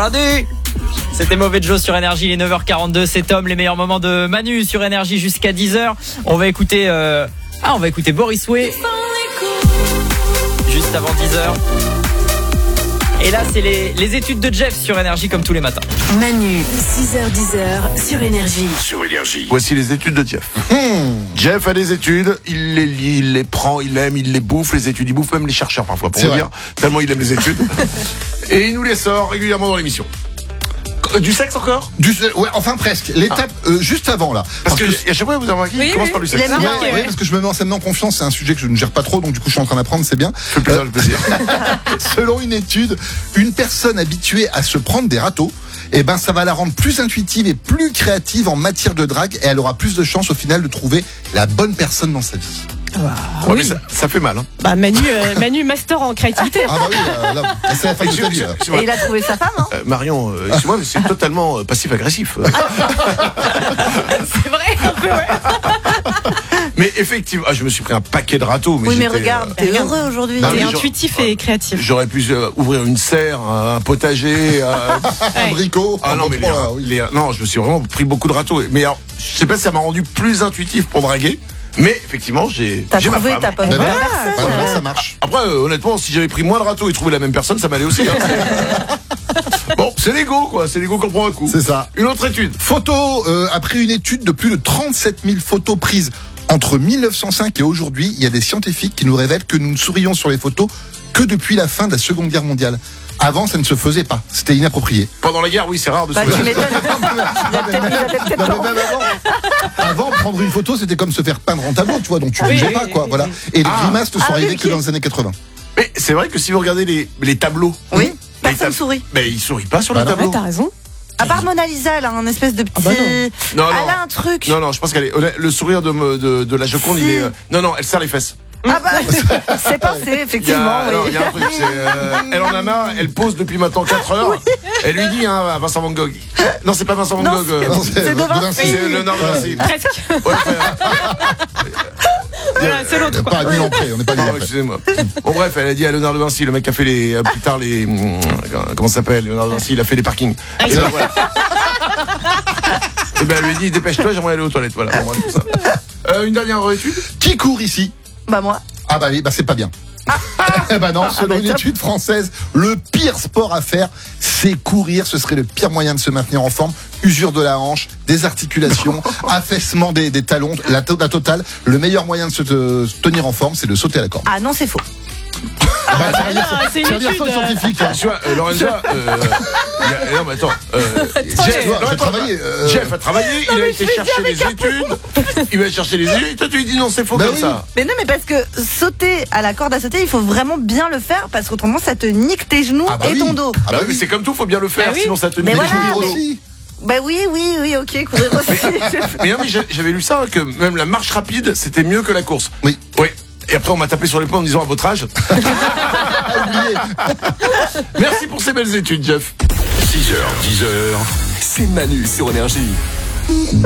lundi. C'était Mauvais Joe sur Énergie, les 9h42. C'est Tom, les meilleurs moments de Manu sur Énergie jusqu'à 10h. On va écouter Boris Way juste avant 10h. Et là, c'est les études de Jeff sur Énergie comme tous les matins. Manu, 6h-10h sur Énergie. Sur Énergie. Voici les études de Jeff. Jeff a des études, il les lit, il les prend, il aime, il les bouffe, les études, il bouffe même les chercheurs parfois, pour vous dire, tellement il aime les études. Et il nous les sort régulièrement dans l'émission. Du sexe encore ? Ouais, enfin presque. L'étape juste avant là. Parce que à chaque fois vous avez remarqué, il commence par du sexe. Oui, parce que je me mets en confiance, c'est un sujet que je ne gère pas trop, donc du coup je suis en train d'apprendre, c'est bien. Ça fait plaisir. Selon une étude, une personne habituée à se prendre des râteaux, ça va la rendre plus intuitive et plus créative en matière de drague, et elle aura plus de chances au final de trouver la bonne personne dans sa vie. Ouais, mais ça fait mal. Hein. Manu master en créativité. Ah bah oui, là, c'est la fin de ta vie. Et il a trouvé sa femme, hein. Marion, excuse-moi, mais c'est totalement passif-agressif. C'est vrai, un peu, ouais. Mais effectivement, je me suis pris un paquet de râteaux. Oui, mais regarde, t'es heureux aujourd'hui. Non, T'es mais intuitif et créatif. J'aurais pu ouvrir une serre, un potager, Un bricot. Ah non, mais non, je me suis vraiment pris beaucoup de râteaux. Mais alors, je sais pas si ça m'a rendu plus intuitif pour draguer. Mais effectivement, j'ai ma trouvé femme. ta bonne personne. Ça marche. Après, honnêtement, si j'avais pris moins de râteaux et trouvé la même personne, ça m'allait aussi. Hein. Bon, c'est l'ego, quoi. C'est l'ego qu'on prend un coup. C'est ça. Une autre étude. Après une étude de plus de 37 000 photos prises entre 1905 et aujourd'hui, il y a des scientifiques qui nous révèlent que nous ne sourions sur les photos que depuis la fin de la Seconde Guerre mondiale. Avant, ça ne se faisait pas. C'était inapproprié. Pendant la guerre, oui, c'est rare de Bah, sourire. tu m'étonnes. Il a peut-être Non, temps. mais même avant, prendre une photo, c'était comme se faire peindre en tableau, tu vois, donc tu bougeais pas, quoi, voilà. Et les grimaces ne sont arrivées que dans les années 80. Mais c'est vrai que si vous regardez les tableaux. Oui, personne sourit. Mais il sourit pas sur Bah les non. tableaux. Ouais, t'as raison. À part Mona Lisa, elle a un espèce de petit. Non, Elle a un truc. Non, je pense qu'elle est. Le sourire de la Joconde, Si. il est. Non, elle serre les fesses. Ah bah, c'est passé, effectivement. Il y a un truc, elle en a marre, elle pose depuis maintenant 4 heures. Elle lui dit, à Vincent Van Gogh. Non, c'est pas Vincent Van Non, Gogh. c'est de Vinci. C'est Léonard de Vinci. Presque. Ouais, Voilà, c'est l'autre, quoi. Pas à 1000 ans près, on n'est pas à 1000 ans près. excusez-moi. Bon, bref, elle a dit à Léonard de Vinci, le mec qui a fait plus tard les. Comment ça s'appelle, Léonard de Vinci, il a fait les parkings. Et là, voilà. Et ben, elle lui dit, dépêche-toi, j'aimerais aller aux toilettes. Voilà, bon, tout ça. Une dernière étude. Qui court ici? Bah, moi. Ah bah oui, c'est pas bien. Non, selon une étude française, le pire sport à faire, c'est courir. Ce serait le pire moyen de se maintenir en forme. Usure de la hanche, des articulations, affaissement des talons, la totale. Le meilleur moyen de se tenir en forme, c'est de sauter à la corde. Ah non, c'est faux. c'est une C'est un étude. fond scientifique. Hein. Tu vois, Lorenza, non, mais attends, J'ai travaillé. Jeff a travaillé, il a été chercher les études, il va chercher les études, toi tu lui dis non, c'est faux Bah comme oui. ça. Mais non, mais parce que sauter à la corde à sauter, il faut vraiment bien le faire parce qu'autrement ça te nique tes genoux Ah bah et oui. ton dos. Ah Bah bah oui, mais oui. c'est comme tout, faut bien le faire, Bah oui. sinon ça te Mais nique. voilà, Courir mais- aussi. Bah oui, ok, courir aussi. Mais non, mais j'avais lu ça, que même la marche rapide, c'était mieux que la course. Oui. Oui. Et après, on m'a tapé sur l'épaule en me disant à votre âge. Merci pour ces belles études, Jeff. 6h, 10h, c'est Manu sur Énergie.